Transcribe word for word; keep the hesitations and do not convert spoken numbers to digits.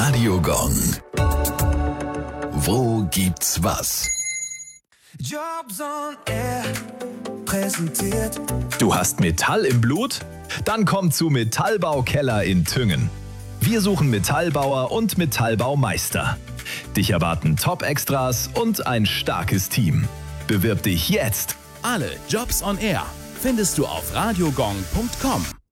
Radiogong. Wo gibt's was? Jobs on Air präsentiert. Du hast Metall im Blut? Dann komm zu Metallbau Keller in Thüngen. Wir suchen Metallbauer und Metallbaumeister. Dich erwarten Top-Extras und ein starkes Team. Bewirb dich jetzt! Alle Jobs on Air findest du auf radiogong punkt com.